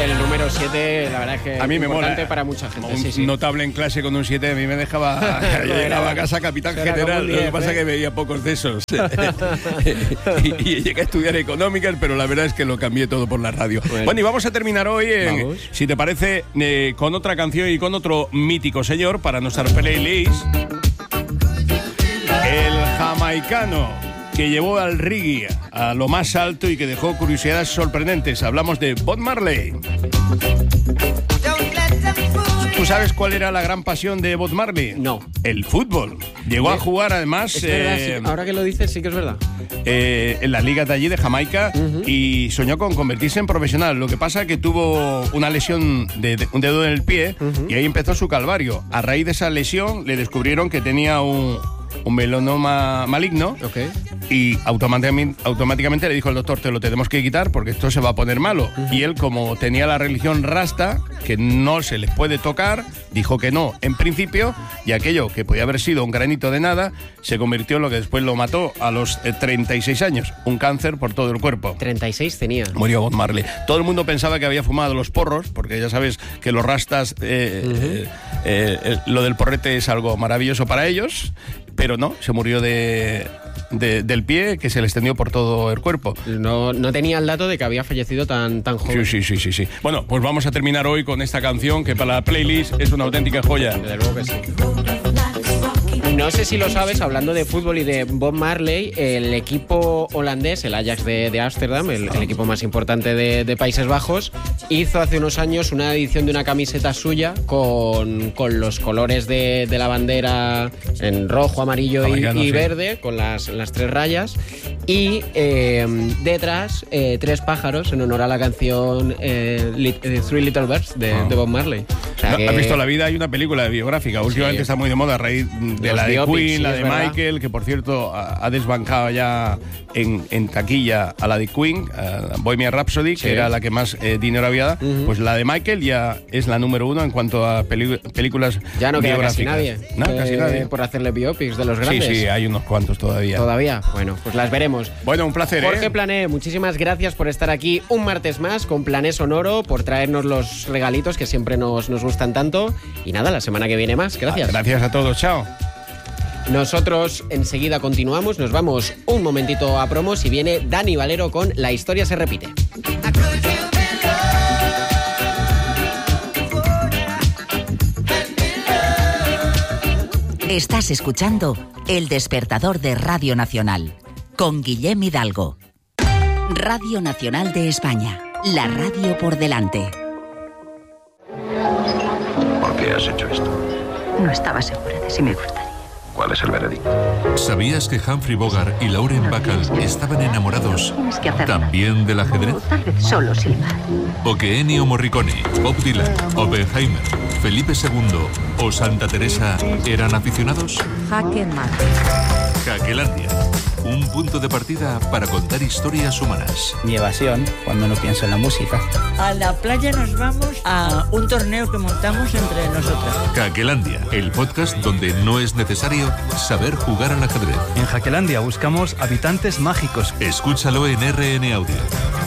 el número 7, la verdad es que a mí es me importante mola. para mucha gente. Un Sí. notable en clase con un 7 a mí me dejaba. Llegaba a casa capitán general. Lo que pasa es que veía pocos de esos. y llegué a estudiar económicas, pero la verdad es que lo cambié todo por la radio. Bueno, y vamos a terminar hoy, si te parece, con otra canción y con otro mítico señor para nuestra playlist. El jamaicano que llevó al reggae a lo más alto y que dejó curiosidades sorprendentes. Hablamos de Bob Marley. ¿Tú sabes cuál era la gran pasión de Bob Marley? No. El fútbol. Llegó a jugar además... Es verdad, sí. Ahora que lo dices, sí que es verdad. En las ligas de allí, de Jamaica, y soñó con convertirse en profesional. Lo que pasa es que tuvo una lesión de un dedo en el pie y ahí empezó su calvario. A raíz de esa lesión le descubrieron que tenía un melanoma maligno. Okay. Y automáticamente le dijo el doctor: te lo tenemos que quitar porque esto se va a poner malo. Y él, como tenía la religión rasta, que no se les puede tocar, dijo que no en principio, y aquello que podía haber sido un granito de nada se convirtió en lo que después lo mató a los 36 años, un cáncer por todo el cuerpo. 36 tenía. Murió Bob Marley. Todo el mundo pensaba que había fumado los porros, porque ya sabes que los rastas, lo del porrete es algo maravilloso para ellos, pero no, se murió del pie, que se le extendió por todo el cuerpo. No tenía el dato de que había fallecido tan joven. Sí. Bueno, pues vamos a terminar hoy con esta canción que para la playlist es una auténtica joya. Desde luego que sí. No sé si lo sabes, hablando de fútbol y de Bob Marley, el equipo holandés, el Ajax de Ámsterdam, el equipo más importante de Países Bajos, hizo hace unos años una edición de una camiseta suya con los colores de la bandera en rojo, amarillo y verde, con las 3 rayas, y detrás 3 pájaros en honor a la canción Three Little Birds de Bob Marley. O sea, ¿Has visto la vida? Hay una película biográfica, últimamente está muy de moda a raíz de la de Queen, la de Michael, que por cierto ha desbancado ya en taquilla a la de Queen, Bohemian Rhapsody, que era la que más dinero había dado. Pues la de Michael ya es la número 1 en cuanto a películas ya no queda biográficas. Casi nadie por hacerle biopics de los grandes. Sí, hay unos cuantos todavía. Bueno, pues las veremos. Bueno, un placer. Jorge Plané, muchísimas gracias por estar aquí un martes más con Plané Sonoro, por traernos los regalitos que siempre nos gustan tanto. Y nada, la semana que viene más. Gracias. Gracias a todos, chao. Nosotros enseguida continuamos, nos vamos un momentito a promos y viene Dani Valero con La historia se repite. Estás escuchando El Despertador de Radio Nacional con Guillem Hidalgo. Radio Nacional de España, la radio por delante. ¿Por qué has hecho esto? No estaba segura de si me gustaría. ¿Cuál es el veredicto? ¿Sabías que Humphrey Bogart y Lauren Bacall estaban enamorados también del ajedrez? O tal vez solo silbar. ¿O que Ennio Morricone, Bob Dylan, Oppenheimer, Felipe II o Santa Teresa eran aficionados? Jaque mate. Jaquelandia, un punto de partida para contar historias humanas. Mi evasión cuando no pienso en la música. A la playa nos vamos a un torneo que montamos entre nosotros. Jaquelandia, el podcast donde no es necesario saber jugar al ajedrez. En Jaquelandia buscamos habitantes mágicos. Escúchalo en RN Audio.